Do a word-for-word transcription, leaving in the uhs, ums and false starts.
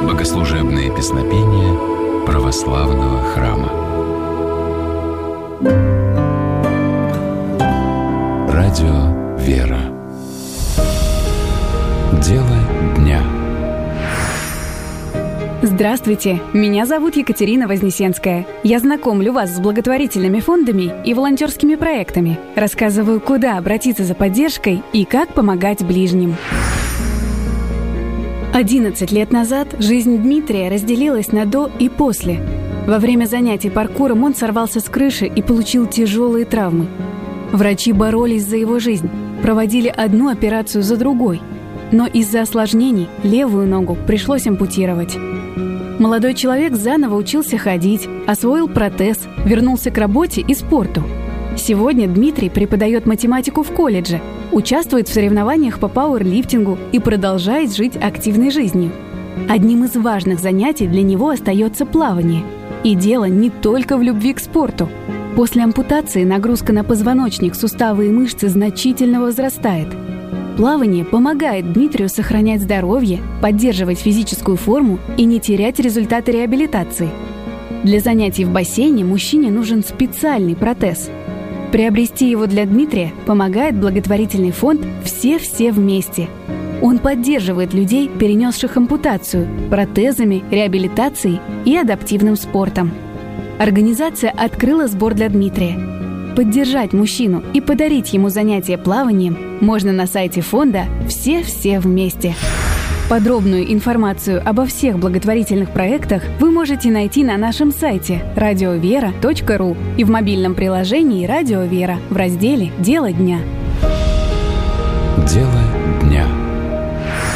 Богослужебные песнопения православного храма. Радио «Вера». Дело дня. Здравствуйте, меня зовут Екатерина Вознесенская. Я знакомлю вас с благотворительными фондами и волонтерскими проектами. Рассказываю, куда обратиться за поддержкой и как помогать ближним. одиннадцать лет назад жизнь Дмитрия разделилась на «до» и «после». Во время занятий паркуром он сорвался с крыши и получил тяжелые травмы. Врачи боролись за его жизнь, проводили одну операцию за другой. Но из-за осложнений левую ногу пришлось ампутировать. Молодой человек заново учился ходить, освоил протез, вернулся к работе и спорту. Сегодня Дмитрий преподает математику в колледже, участвует в соревнованиях по пауэрлифтингу и продолжает жить активной жизнью. Одним из важных занятий для него остается плавание. И дело не только в любви к спорту. После ампутации нагрузка на позвоночник, суставы и мышцы значительно возрастает. Плавание помогает Дмитрию сохранять здоровье, поддерживать физическую форму и не терять результаты реабилитации. Для занятий в бассейне мужчине нужен специальный протез. Приобрести его для Дмитрия помогает благотворительный фонд «Все-все вместе». Он поддерживает людей, перенесших ампутацию, протезами, реабилитацией и адаптивным спортом. Организация открыла сбор для Дмитрия. Поддержать мужчину и подарить ему занятия плаванием можно на сайте фонда «Все-все вместе». Подробную информацию обо всех благотворительных проектах вы можете найти на нашем сайте радиовера точка ру и в мобильном приложении «Радио Вера» в разделе «Дело дня». Дело